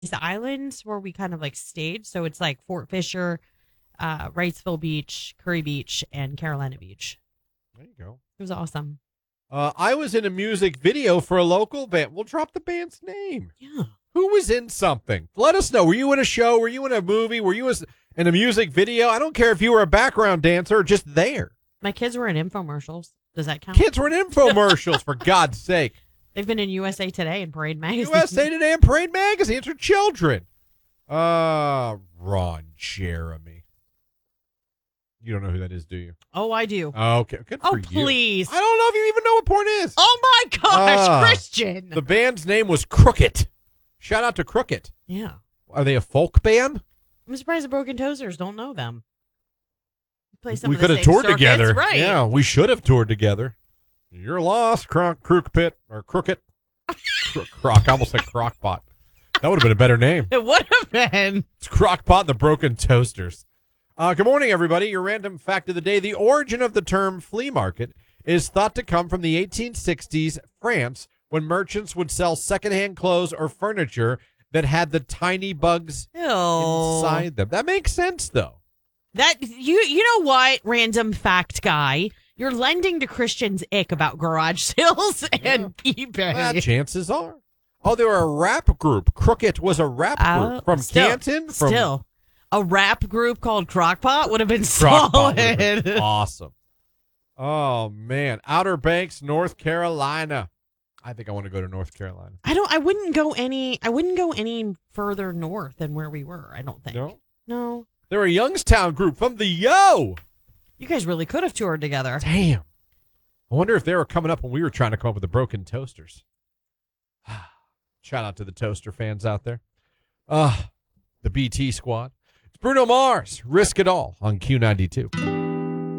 these islands where we kind of like stayed. So it's like Fort Fisher, Wrightsville Beach, Curry Beach, and Carolina Beach. There you go. It was awesome. I was in a music video for a local band. We'll drop the band's name. Yeah. Who was in something? Let us know. Were you in a show? Were you in a movie? Were you in a music video? I don't care if you were a background dancer or just there. My kids were in infomercials. Does that count? Kids were in infomercials, for God's sake. They've been in USA Today and Parade Magazine. USA Today and Parade Magazine for children. Ron Jeremy. You don't know who that is, do you? Oh, I do. Oh, okay. Good for you. Please. I don't know if you even know what porn is. Oh, my gosh, Christian. The band's name was Crooked. Shout out to Crooked. Yeah. Are they a folk band? I'm surprised the Broken Toasters don't know them. Play some We of the could have same toured circuits, together. right? Yeah, we should have toured together. You're lost, Crook Pit, or Crooked. Croc. I almost said Crockpot. That would have been a better name. It would have been. It's Crockpot and the Broken Toasters. Good morning, everybody. Your random fact of the day. The origin of the term flea market is thought to come from the 1860s France, when merchants would sell secondhand clothes or furniture that had the tiny bugs inside them. That makes sense, though. That you know what, random fact guy? You're lending to Christian's ick about garage sales and eBay. Chances are. Oh, they were a rap group. Crooked was a rap group from Canton. Still, a rap group called Crockpot would have been Crockpot solid. Awesome. Oh man, Outer Banks, North Carolina. I think I want to go to North Carolina. I wouldn't go any further north than where we were. I don't think. No. They're a Youngstown group from the Yo. You guys really could have toured together. Damn. I wonder if they were coming up when we were trying to come up with the Broken Toasters. Shout out to the Toaster fans out there. The BT squad. It's Bruno Mars. Risk It All on Q92.